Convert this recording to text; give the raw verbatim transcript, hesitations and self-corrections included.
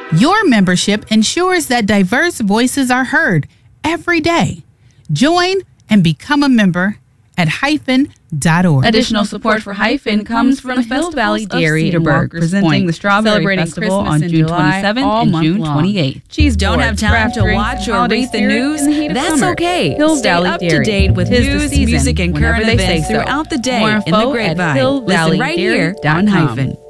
Your membership ensures that diverse voices are heard every day. Join and become a member at hyphen dot org. Additional support for Hyphen comes from the Hill Valley Dairy in Walker's presenting Point, the Strawberry celebrating Festival Christmas on in June July, twenty-seventh all and month June long. twenty-eighth. Cheese Don't boards, have time craft to drinks, watch and or holiday read the spirit news? in the heat of That's summer. okay. Hills Stay Valley up to Dairy. date with Tis the news, season, music, and whenever current they say events so. throughout the day More in the info at Grapevine. hill valley Listen right dairy here dot on com. Hyphen.